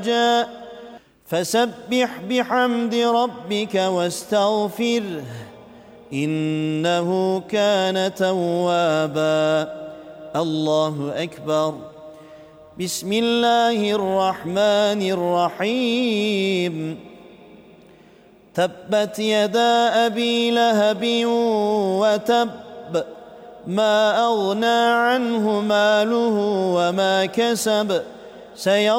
فسبح بحمد ربك واستغفره إنه كان توابا. الله أكبر. بسم الله الرحمن الرحيم. تبت يدا أبي لهب وتب ما أغنى عنه ماله وما كسب سيصلى